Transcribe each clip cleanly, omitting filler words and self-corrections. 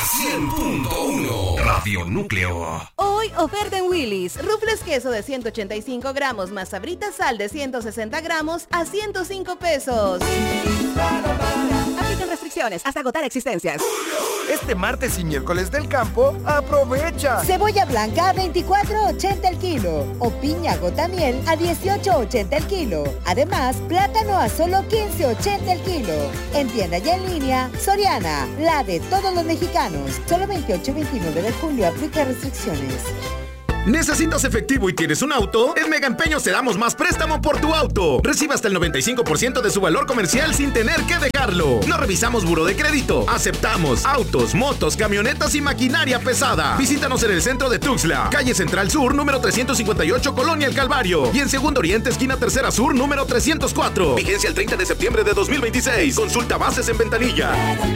100.1 Radio Núcleo. Hoy oferta en Willy's. Rufles queso de 185 gramos más sabritas sal de 160 gramos a 105 pesos. Aplican restricciones hasta agotar existencias. Este martes y miércoles del campo, aprovecha. Cebolla blanca a 24.80 el kilo. O piña gota miel a 18.80 el kilo. Además, plátano a solo 15.80 el kilo. En tienda y en línea, Soriana, la de todos los mexicanos. Solo 28 y 29 de julio aplica restricciones. ¿Necesitas efectivo y tienes un auto? En Mega Empeños te damos más préstamo por tu auto. Recibe hasta el 95% de su valor comercial sin tener que dejarlo. No revisamos buró de crédito. Aceptamos autos, motos, camionetas y maquinaria pesada. Visítanos en el centro de Tuxtla, calle Central Sur, número 358, Colonia El Calvario. Y en Segundo Oriente, esquina Tercera Sur, número 304. Vigencia el 30 de septiembre de 2026. Consulta bases en ventanilla.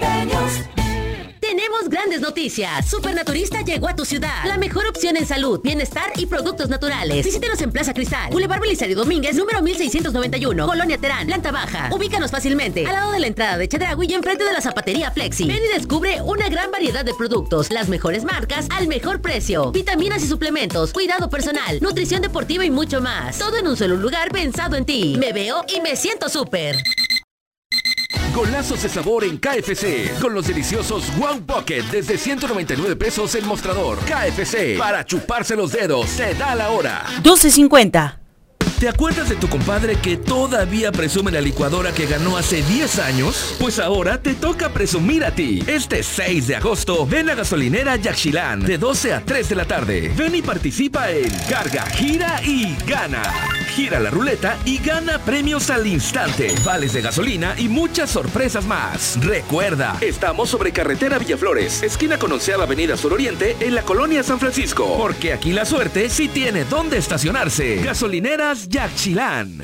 Tenemos grandes noticias. Supernaturista llegó a tu ciudad. La mejor opción en salud, bienestar y productos naturales. Visítanos en Plaza Cristal, Boulevard Belisario Domínguez, número 1691, Colonia Terán, planta baja. Ubícanos fácilmente al lado de la entrada de Chedraui y enfrente de la zapatería Flexi. Ven y descubre una gran variedad de productos, las mejores marcas al mejor precio. Vitaminas y suplementos, cuidado personal, nutrición deportiva y mucho más. Todo en un solo lugar pensado en ti. Me veo y me siento súper. Golazos de sabor en KFC. Con los deliciosos Wow Pocket desde 199 pesos el mostrador. KFC, para chuparse los dedos. Te da la hora. 12.50. ¿Te acuerdas de tu compadre que todavía presume la licuadora que ganó hace 10 años? Pues ahora te toca presumir a ti. Este 6 de agosto, ven a Gasolinera Yaxchilán de 12 a 3 de la tarde. Ven y participa en Carga, Gira y Gana. Gira la ruleta y gana premios al instante, vales de gasolina y muchas sorpresas más. Recuerda, estamos sobre carretera Villaflores, esquina con 11ª Avenida Suroriente en la colonia San Francisco. Porque aquí la suerte sí tiene dónde estacionarse. Gasolineras Yaxchilán.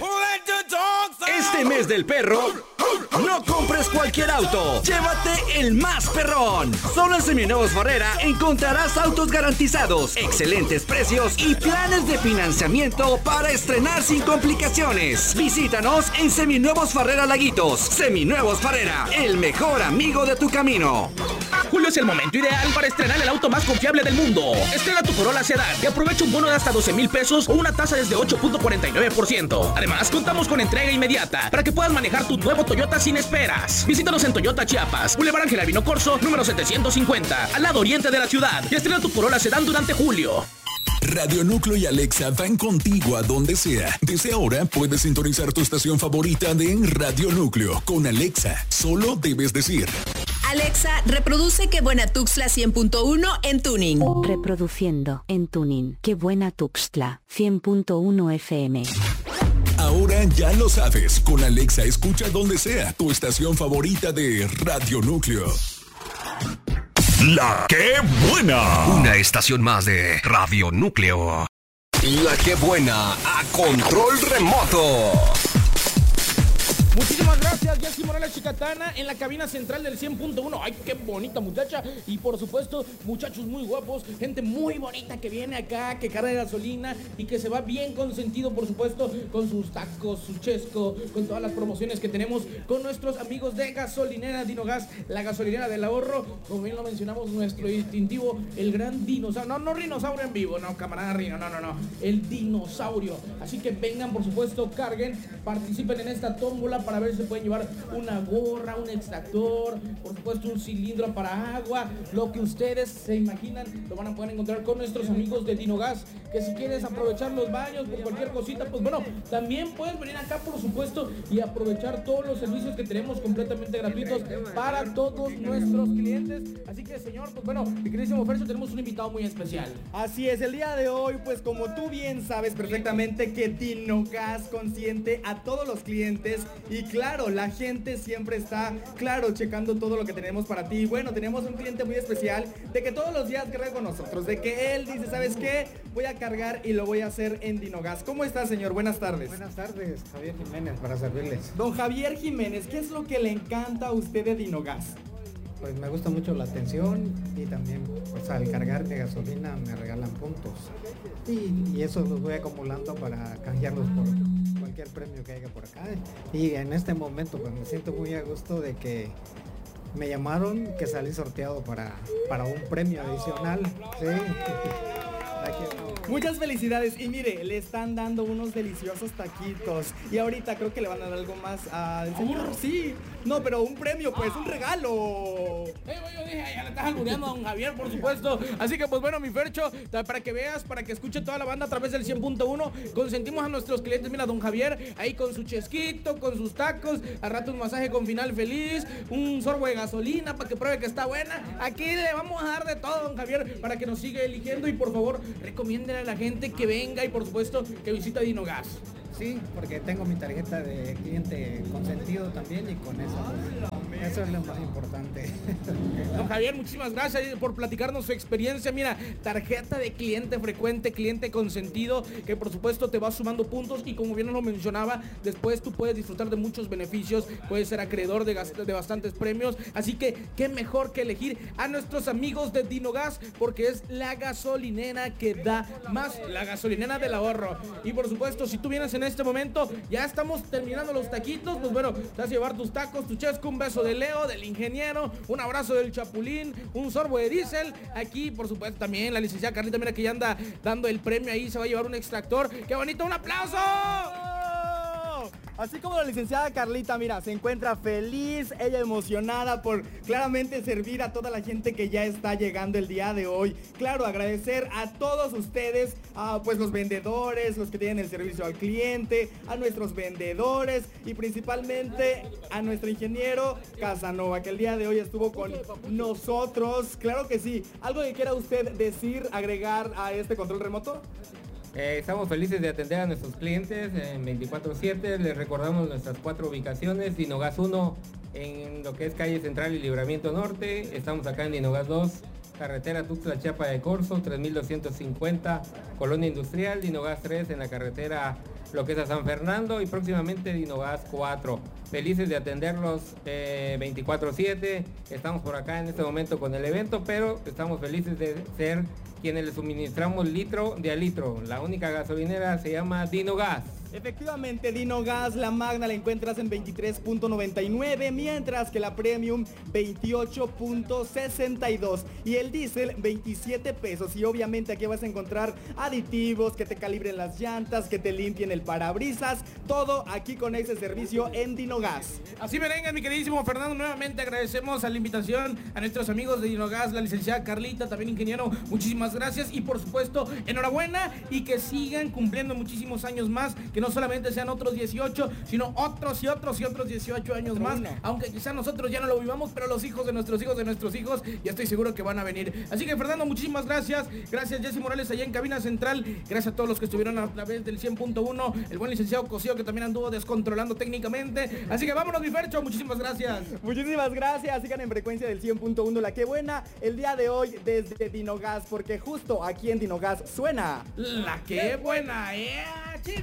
Este mes del perro, no compres cualquier auto. Llévate el más perrón. Solo en Seminuevos Farrera encontrarás autos garantizados, excelentes precios y planes de financiamiento para estrenar sin complicaciones. Visítanos en Seminuevos Farrera Laguitos. Seminuevos Farrera, el mejor amigo de tu camino. Julio es el momento ideal para estrenar el auto más confiable del mundo. Estrena tu Corolla Sedan y aprovecha un bono de hasta 12,000 pesos o una tasa desde 8.49%. Además, contamos con entrega inmediata para que puedas manejar tu nuevo Toyota sin esperas. Visítanos en Toyota Chiapas, Boulevard Ángel Albino Corzo, número 750, al lado oriente de la ciudad. Y estrena tu Corolla Sedan durante julio. Radio Núcleo y Alexa van contigo a donde sea. Desde ahora puedes sintonizar tu estación favorita de Radio Núcleo. Con Alexa, solo debes decir: Alexa, reproduce Qué Buena Tuxtla 100.1 en tuning. Reproduciendo en tuning Qué Buena Tuxtla 100.1 FM. Ahora ya lo sabes, con Alexa escucha donde sea tu estación favorita de Radio Núcleo. La Qué Buena. Una estación más de Radio Núcleo. La Qué Buena a control remoto. Muchísimas gracias, Jessy Morales Chicatana en la cabina central del 100.1. Ay, qué bonita muchacha. Y por supuesto, muchachos muy guapos, gente muy bonita que viene acá, que carga gasolina y que se va bien consentido, por supuesto, con sus tacos, su chesco, con todas las promociones que tenemos con nuestros amigos de Gasolinera Dinogas, la gasolinera del ahorro. Como bien lo mencionamos, nuestro distintivo, el gran dinosaurio. No rinosaurio en vivo, no, camarada Rino, no. El dinosaurio. Así que vengan, por supuesto, carguen, participen en esta tómbola para ver si se pueden llevar una gorra, un extractor, por supuesto un cilindro para agua, lo que ustedes se imaginan lo van a poder encontrar con nuestros amigos de Dinogas. Que si quieres aprovechar los baños por cualquier cosita, pues bueno, también puedes venir acá, por supuesto, y aprovechar todos los servicios que tenemos completamente gratuitos para todos nuestros clientes. Así que, señor, pues bueno, mi queridísimo Fercio, tenemos un invitado muy especial. Así es, el día de hoy, pues como tú bien sabes perfectamente que Dinogas consiente a todos los clientes. Y claro, la gente siempre está, claro, checando todo lo que tenemos para ti. Bueno, tenemos un cliente muy especial, de que todos los días carga con nosotros, de que él dice, ¿sabes qué? Voy a cargar y lo voy a hacer en Dinogas. ¿Cómo está, señor? Buenas tardes. Buenas tardes, Javier Jiménez, para servirles. Don Javier Jiménez, ¿qué es lo que le encanta a usted de Dinogas? Pues me gusta mucho la atención y también, pues al cargar de gasolina me regalan puntos. Y eso los voy acumulando para canjearlos por cualquier premio que haya por acá. Y en este momento pues me siento muy a gusto de que me llamaron que salí sorteado para un premio adicional. Sí. Muchas felicidades. Y mire, le están dando unos deliciosos taquitos. Y ahorita creo que le van a dar algo más al señor. Sí. No, pero un premio, pues, un regalo. Yo dije, ya le estás albureando a don Javier, por supuesto. Así que, pues bueno, mi Fercho, para que veas, para que escuche toda la banda a través del 100.1, consentimos a nuestros clientes. Mira, don Javier, ahí con su chesquito, con sus tacos, al rato un masaje con final feliz, un sorbo de gasolina para que pruebe que está buena. Aquí le vamos a dar de todo, don Javier, para que nos siga eligiendo. Y por favor, recomiéndele a la gente que venga y por supuesto que visita Dinogas. Sí, porque tengo mi tarjeta de cliente consentido también y con eso, pues, eso es lo más importante. Don Javier, muchísimas gracias por platicarnos su experiencia. Mira, tarjeta de cliente frecuente, cliente consentido, que por supuesto te va sumando puntos y como bien nos lo mencionaba, después tú puedes disfrutar de muchos beneficios, puedes ser acreedor de bastantes premios, así que qué mejor que elegir a nuestros amigos de Dinogas, porque es la gasolinera que da más, la gasolinera del ahorro. Y por supuesto, si tú vienes en este momento, ya estamos terminando los taquitos, pues bueno, te vas a llevar tus tacos, tu chesco, un beso de Leo, del ingeniero, un abrazo del Chapulín, un sorbo de diésel. Aquí, por supuesto, también la licenciada Carlita, mira que ya anda dando el premio ahí, se va a llevar un extractor. ¡Qué bonito! ¡Un aplauso! Así como la licenciada Carlita, mira, se encuentra feliz, ella emocionada por claramente servir a toda la gente que ya está llegando el día de hoy. Claro, agradecer a todos ustedes, pues los vendedores, los que tienen el servicio al cliente, a nuestros vendedores y principalmente a nuestro ingeniero Casanova, que el día de hoy estuvo con nosotros. Claro que sí. ¿Algo que quiera usted decir, agregar a este control remoto? Estamos felices de atender a nuestros clientes en 24/7. Les recordamos nuestras 4 ubicaciones. Dinogas 1 en lo que es calle Central y Libramiento Norte. Estamos acá en Dinogas 2, carretera Tuxtla Chiapa de Corzo, 3250, Colonia Industrial. Dinogas 3 en la carretera lo que es a San Fernando y próximamente Dinogas 4. Felices de atenderlos 24/7. Estamos por acá en este momento con el evento, pero estamos felices de ser quienes les suministramos litro de a litro. La única gasolinera se llama Dinogas. Efectivamente, Dinogas, la magna la encuentras en 23.99, mientras que la premium 28.62 y el diésel 27 pesos. Y obviamente aquí vas a encontrar aditivos que te calibren las llantas, que te limpien el parabrisas, todo aquí con ese servicio en Dinogas. Así merengue, mi queridísimo Fernando, nuevamente agradecemos a la invitación a nuestros amigos de Dinogas, la licenciada Carlita, también ingeniero, muchísimas gracias y por supuesto enhorabuena y que sigan cumpliendo muchísimos años más, que no solamente sean otros 18, sino otros y otros y otros 18 años más, aunque quizás nosotros ya no lo vivamos, pero los hijos de nuestros hijos, ya estoy seguro que van a venir. Así que Fernando, muchísimas gracias, gracias Jessy Morales allá en cabina central, gracias a todos los que estuvieron a través del 100.1, el buen licenciado Cosío que también anduvo descontrolando técnicamente, así que vámonos mi Fercho, muchísimas gracias. Muchísimas gracias, sigan en frecuencia del 100.1, la que buena, el día de hoy desde Dinogas, porque justo aquí en Dinogas suena la que buena,